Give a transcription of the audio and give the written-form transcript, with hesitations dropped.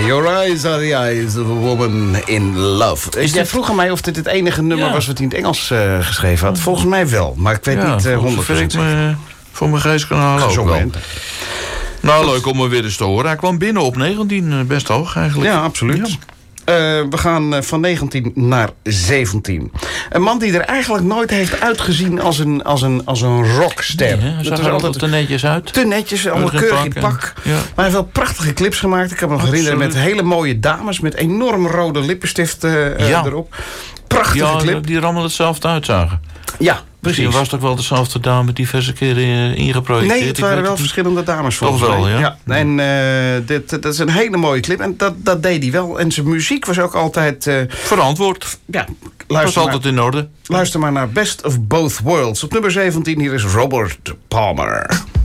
Your eyes are the eyes of a woman in love. Jij vroeg aan mij of dit het enige nummer was wat hij in het Engels geschreven had. Volgens mij wel, maar ik weet niet 100%. Voor mijn geestkanaal ook wel. Nou, leuk om hem weer eens te horen. Hij kwam binnen op 19, best hoog eigenlijk. Ja, absoluut. Ja. We gaan van 19 naar 17. Een man die er eigenlijk nooit heeft uitgezien als een rockster. Nee, hij zag er altijd te netjes uit. Te netjes, allemaal keurig in pak. Ja. Maar hij heeft wel prachtige clips gemaakt. Ik kan me nog herinneren met hele mooie dames... met enorm rode lippenstift erop. Prachtige clip. Die er allemaal hetzelfde uitzagen. Ja, precies. Misschien was het ook wel dezelfde dame diverse keren ingeprojecteerd. Nee, het waren wel verschillende dames volgens mij. Toch wel, ja. En dat is een hele mooie clip. En dat deed hij wel. En zijn muziek was ook altijd... verantwoord. Ja, was altijd in orde. Luister maar naar Best of Both Worlds. Op nummer 17 hier is Robert Palmer.